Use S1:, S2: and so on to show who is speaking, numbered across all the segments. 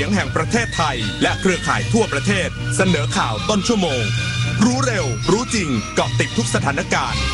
S1: สียงแห่งประเทศไทยและเครือข่ายทั่วประเทศเสนอข่าวต้นชั่วโมงรู้เร็วรู้จริงเกาะติดทุกสถานการณ์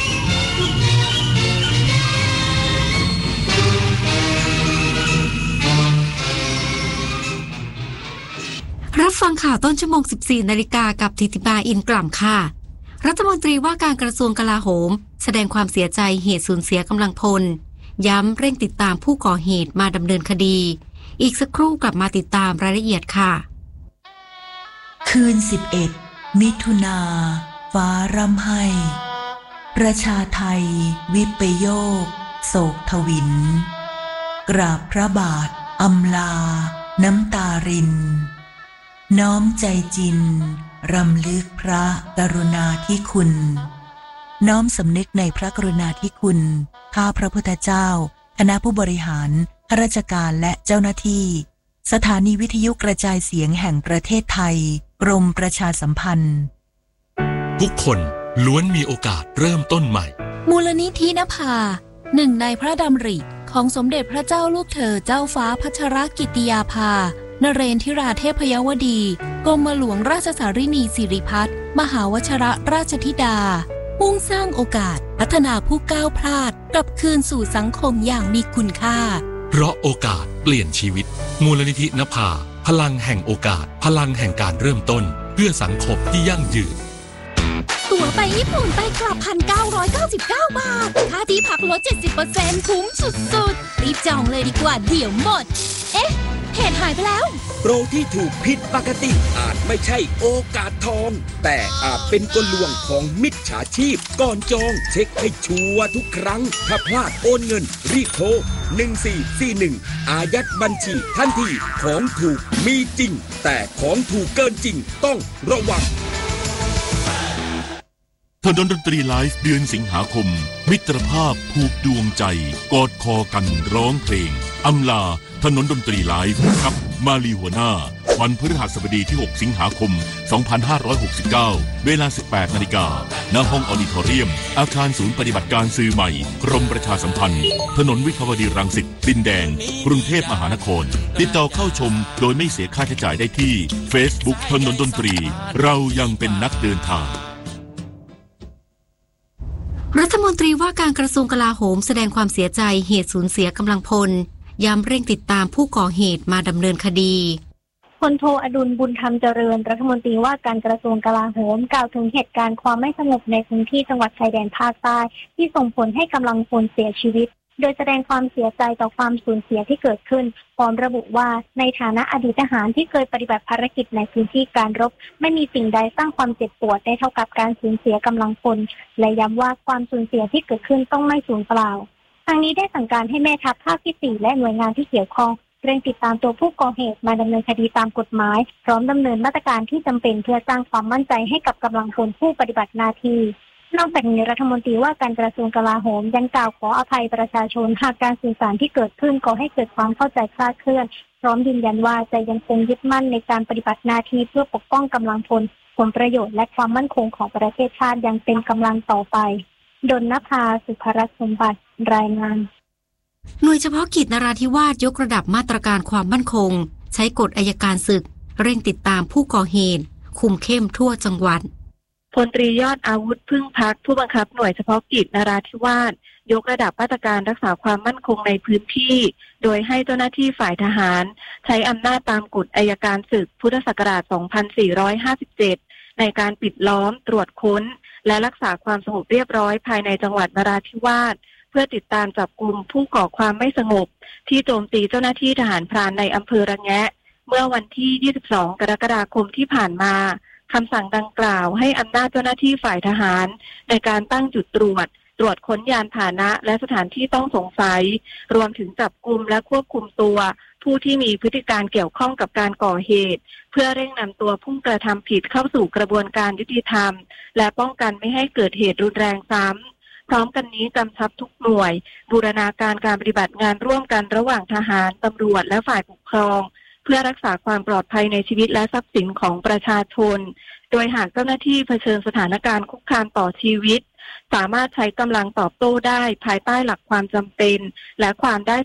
S2: รับฟังข่าวต้นชั่วโมง 14 นาฬิกากับธิติมาอินกล่ำค่ะรัฐมนตรีว่าการกระทรวงกลาโหมแสดงความเสียใจเหตุสูญเสียกำลังพลย้ำเร่งติดตามผู้ก่อเหตุมาดำเนินคดีอีกสักครู่กลับมาติดตามรายละเอียดค่ะ
S3: คืน11มิถุนาฟ้าร่ำไห้ประชาไทยวิปโยคโศกทวินกราบพระบาทอำลาน้ำตารินน้อมใจจินรำลึกพระกรุณาธิคุณน้อมสำนึกในพระกรุณาธิคุณข้าพระพุทธเจ้าคณะผู้บริหารข้าราชการและเจ้าหน้าที่สถานีวิทยุกระจายเสียงแห่งประเทศไทยกรมประชาสัมพันธ์
S4: ทุกคนล้วนมีโอกาสเริ่มต้นใหม่
S5: มูลนิธินภาหนึ่งในพระดำริของสมเด็จพระเจ้าลูกเธอเจ้าฟ้าพัชรกิติยาภานเรนทิราเทพยวดีกรมหลวงราชสารินีสิริพัฒน์มหาวชิรราชธิดามุ่งสร้างโอกาสพัฒนาผู้ก้าวพลาดกลับคืนสู่สังคมอย่างมีคุณค่า
S4: เพราะโอกาสเปลี่ยนชีวิตมูลนิธินภาพลังแห่งโอกาสพลังแห่งการเริ่มต้นเพื่อสังคมที่ยั่งยืน
S5: ตั๋วไปญี่ปุ่นไปกลับ 1,999 บาทค่าที่พักลด 70% คุ้มสุดๆรีบจองเลยดีกว่าเดี๋ยวหมดเอ๊ะเหตุหายไปแล้ว
S6: โปรที่ถูกผิดปกติอาจไม่ใช่โอกาสทองแต่อาจเป็นกลลวงของมิจฉาชีพก่อนจองเช็คให้ชัวร์ทุกครั้งถ้าพลาดโอนเงินรีบโทร1441อายัดบัญชีทันทีของถูกมีจริงแต่ของถูกเกินจริงต้องระวัง
S7: ถนนดนตรีไลฟ์เดือนสิงหาคมมิตรภาพผูกดวงใจกอดคอกันร้องเพลงอำลาถนนดนตรีไลฟ์กับมาลีหัวหน้าวันพฤหัสบดีที่6สิงหาคม2569เวลา 18 นาฬิกาณห้องออดิทอเรียมอาคารศูนย์ปฏิบัติการสื่อใหม่กรมประชาสัมพันธ์ถนนวิภาวดีรังสิตดินแดงกรุงเทพมหานครติดต่อเข้าชมโดยไม่เสียค่าใช้จ่ายได้ที่ Facebook ถนนดนตรีเรายังเป็นนักเดินทาง
S2: รัฐมนตรีว่าการกระทรวงกลาโหมแสดงความเสียใจเหตุสูญเสียกำลังพลย้ำเร่งติดตามผู้ก่อเหตุมาดำเนินคดี
S8: พลโทอดุลบุญธรรมเจริญรัฐมนตรีว่าการกระทรวงกลาโหมกล่าวถึงเหตุการณ์ความไม่สงบในพื้นที่จังหวัดชายแดนภาคใต้ที่ส่งผลให้กำลังพลเสียชีวิตโดยแสดงความเสียใจต่อความสูญเสียที่เกิดขึ้นพร้อมระบุว่าในฐานะอดีตทหารที่เคยปฏิบัติภารกิจในพื้นที่การรบไม่มีสิ่งใดสร้างความเจ็บปวดได้เท่ากับการสูญเสียกำลังพลและย้ำว่าความสูญเสียที่เกิดขึ้นต้องไม่สูญเปล่าทางนี้ได้สั่งการให้แม่ทัพภาคที่4และหน่วยงานที่เกี่ยวข้องเร่งติดตามตัวผู้ก่อเหตุมาดำเนินคดีตามกฎหมายพร้อมดำเนินมาตรการที่จำเป็นเพื่อสร้างความมั่นใจให้กับกำลังพลผู้ปฏิบัติหน้าที่นอกจากนี้รัฐมนตรีว่าการกระทรวงกลาโหมยังกล่าวขออภัยประชาชนหากการสื่อสารที่เกิดขึ้นก่อให้เกิดความเข้าใจคลาดเคลื่อนพร้อมยืนยันว่าจะยังคงยึดมั่นในการปฏิบัติหน้าที่เพื่อปกป้องกำลังพลผลประโยชน์และความมั่นคงของประเทศชาติอย่างเต็มกำลังต่อไปดลนภาสุภรัตน์สมบัติรายงาน
S2: หน่วยเฉพาะกิจนราธิวาสยกระดับมาตรการความมั่นคงใช้กฎอัยการศึกเร่งติดตามผู้ก่อเหตุคุมเข้มทั่วจังหวัด
S9: พลตรียอดอาวุธพึ่งพักผู้บังคับหน่วยเฉพาะกิจนราธิวาสยกระดับมาตรการรักษาความมั่นคงในพื้นที่โดยให้เจ้าหน้าที่ฝ่ายทหารใช้อำนาจตามกฎอัยการศึกพุทธศักราช 2457 ในการปิดล้อมตรวจค้นและรักษาความสงบเรียบร้อยภายในจังหวัดนราธิวาสเพื่อติดตามจับกุมผู้ก่อความไม่สงบที่โจมตีเจ้าหน้าที่ทหารพรานในอำเภอระแงะเมื่อวันที่ 22 กรกฎาคมที่ผ่านมาคำสั่งดังกล่าวให้อำนาจเจ้าหน้าที่ฝ่ายทหารในการตั้งจุดตรวจค้นยานพาหนะและสถานที่ต้องสงสัยรวมถึงจับกุมและควบคุมตัวผู้ที่มีพฤติการเกี่ยวข้องกับการก่อเหตุเพื่อเร่งนำตัวผู้กระทำผิดเข้าสู่กระบวนการยุติธรรมและป้องกันไม่ให้เกิดเหตุรุนแรงซ้ำพร้อมกันนี้กำชับทุกหน่วยบูรณาการการปฏิบัติงานร่วมกันระหว่างทหารตำรวจและฝ่ายปกครองเพื่อรักษาความปลอดภัยในชีวิตและทรัพย์สินของประชาชนโดยหากเจ้าหน้าที่เผชิญสถานการณ์คุกคามต่อชีวิตสามารถใช้กำลังตอบโต้ได้ภายใต้หลักความจำเป็นและความได้